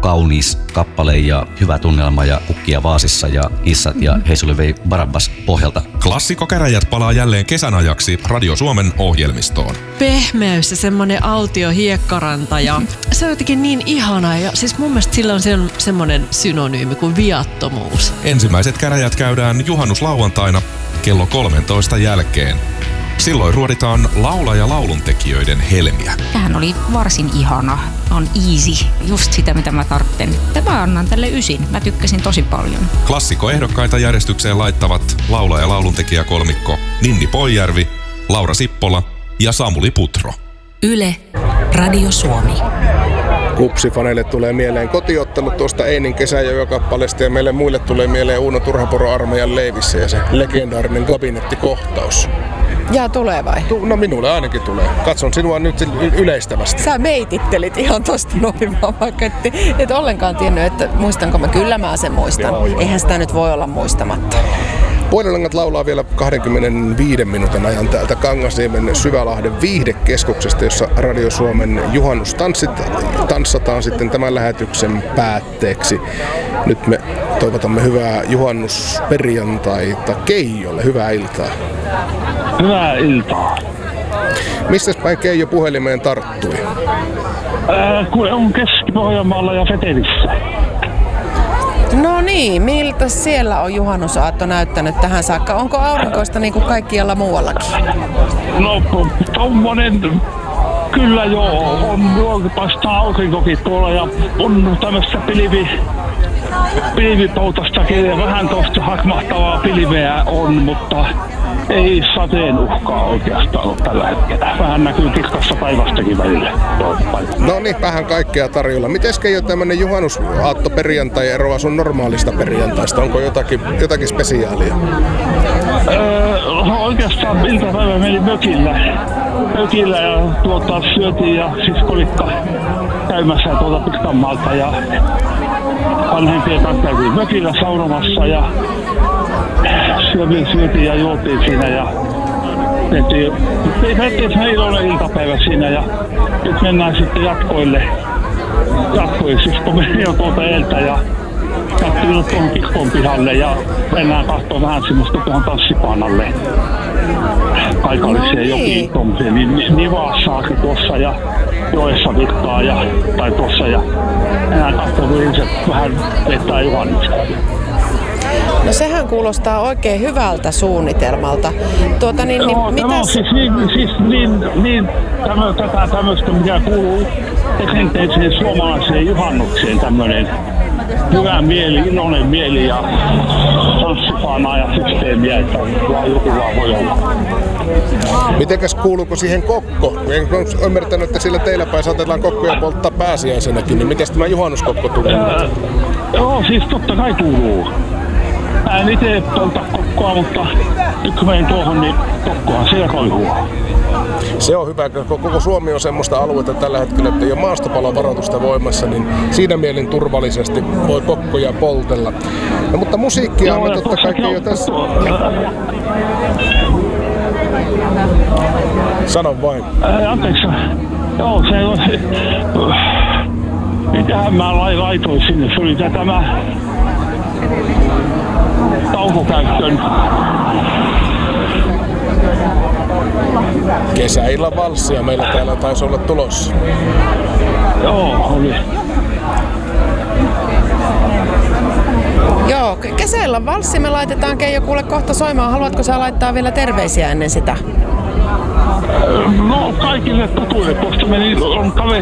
kaunis kappale ja hyvä tunnelma ja kukkia vaasissa ja kissat ja Hei sulle vei Barabbas pohjalta. Klassikkokäräjät palaa jälleen kesän ajaksi Radio Suomen ohjelmistoon. Pehmeys ja semmonen autio hiekkaranta ja se on jotenkin niin ihana ja siis mun mielestä sillä on semmonen synonyymi kuin viattomuus. Ensimmäiset käräjät käydään juhannuslauantaina kello 13 jälkeen. Silloin ruoditaan laula- lauluntekijöiden helmiä. Tämähän oli varsin ihana. On easy. Just sitä, mitä mä tarvitsen. Mä annan tälle 9. Mä tykkäsin tosi paljon. Klassikkoehdokkaita järjestykseen laittavat laula- ja lauluntekijäkolmikko Ninni Poijärvi, Laura Sippola ja Samuli Putro. Yle, Radio Suomi. Kupsifaneille tulee mieleen kotiottelut tuosta Einin kesäjojokappaleesta ja meille muille tulee mieleen Uuno Turhapuro armeijan leivissä ja se legendaarinen kabinettikohtaus. Ja tulee vai? No minulle ainakin tulee. Katson sinua nyt yleistävästi. Sä meitittelit ihan tosta noin vaan, vaikka et ollenkaan tiennyt, että muistanko mä. Kyllä mä sen muistan. Joo. Eihän sitä nyt voi olla muistamatta. Puolilangat laulaa vielä 25 minuutin ajan täältä Kangasniemen Syvälahden viihdekeskuksesta, jossa Radio Suomen juhannustanssit tanssataan sitten tämän lähetyksen päätteeksi. Nyt me toivotamme hyvää juhannusperjantaita Keijolle. Hyvää iltaa. Hyvää iltaa. Mistäs päin Keijo puhelimeen tarttui? Kun on Keski-Pohjanmaalla ja Vetelissä. No niin, miltä siellä on juhannusaatto näyttänyt tähän saakka? Onko aurinkoista niin kuin kaikkialla muuallakin? No tommonen, kyllä joo, on paistaa aurinkokin tuolla ja on tämmöistä pilvipoutostakin ja vähän tuosta hakmahtavaa pilveä on, mutta ei sateen uhkaa oikeastaan ole tällä hetkellä. Vähän näkyy kirkasta taivastakin välillä. No niin, vähän kaikkea tarjolla. Miten Keijo tämmönen juhannusaatto perjantai eroaa sun normaalista perjantaista? Onko jotakin spesiaalia? Oikeastaan iltapäivä meni mökillä ja syötiin ja siskolikka käymässä Pirkanmaalta ja vanhempien kanssa käytiin mökillä saunomassa ja syötiin ja juotiin siinä ja tehtiin meillä ole iltapäivä siinä ja nyt mennään sitten jatkoille. Sisko meni jo tuolta eeltä ja katsoin tuohon kirkon pihalle ja mennään katsomaan vähän semmoista tuohon tanssipaanalle. Paikalliseen jokiin tuommoiseen, niin Nivassaakin tuossa ja joessa virtaa tai tuossa ja mennään katsomaan ihmiset vähän vettää juhannusta. No sehän kuulostaa oikein hyvältä suunnitelmalta. Tämä on siis tätä tämmöistä, mikä kuuluu perinteiseen suomalaiseen juhannukseen, tämmöinen hyvä mieli, iloinen mieli ja tanssipaanaa ja systeemiä, että joku vaan voi olla. Mitenkäs kuuluuko siihen kokko? En ole ymmärtänyt, että sillä teillä päin saatetaan kokkoja polttaa pääsiäisenäkin, niin miten tämä juhannuskokko tulee? Joo, siis totta kai kuuluu. Mä en itse polta kokkoa, mutta nyt kun menen tuohon, niin kokkohan siellä koihuu. Se on hyvä, koska koko Suomi on semmoista aluetta tällä hetkellä, että ei ole maastopalovaroitusta voimassa, niin siinä mielin turvallisesti voi kokkoja poltella. No, mutta musiikkia on totta kai jo tässä. Sano vain. Anteeksi. Joo, se on... Mitähän mä laitoin sinne? Se oli tämä taukokäyttön. Kesäillan valssia meillä täällä taisi olla tulossa. Joo, oli. Joo, kesäillan valssi me laitetaan Keijo kuule kohta soimaan. Haluatko sä laittaa vielä terveisiä ennen sitä? No kaikille tutuille, koska on